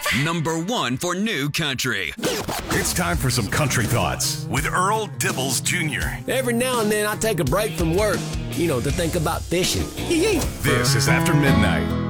#1 for new country. It's time for some country thoughts with Earl Dibbles Jr. Every now and then I take a break from work, to think about fishing. This is After Midnight.